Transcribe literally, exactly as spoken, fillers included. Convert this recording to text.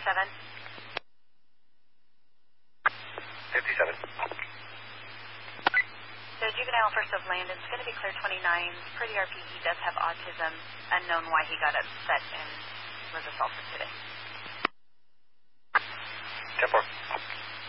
fifty-seven. fifty-seven. So juvenile First of Landon's going to be clear twenty-nine. Per the R P, he does have autism. Unknown why he got upset and was assaulted today.